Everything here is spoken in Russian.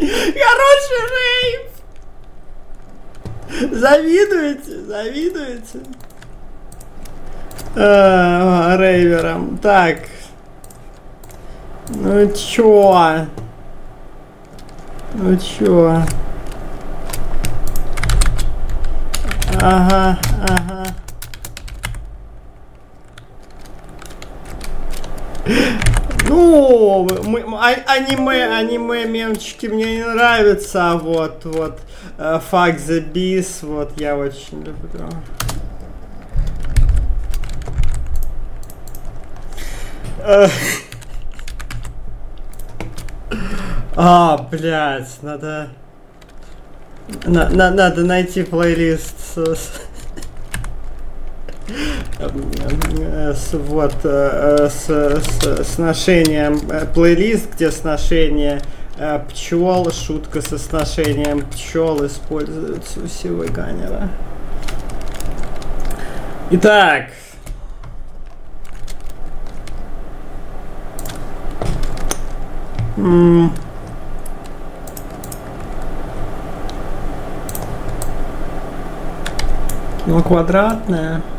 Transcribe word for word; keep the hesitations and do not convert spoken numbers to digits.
Хороший рейв! Завидуете? Завидуете? А, рейвером. Так. Ну чё? Ну чё? Ага, ага. Ну, мы, а, аниме, аниме, мемчики мне не нравятся, а вот, вот, uh, Fuck the Beast, вот, я очень люблю. Uh, а, блядь, надо, на, на, надо найти плейлист с, с, вот, с, с сношением, плейлист, где сношение пчел, шутка со сношением пчел используется у Сивойганера. Итак. М Кино квадратное.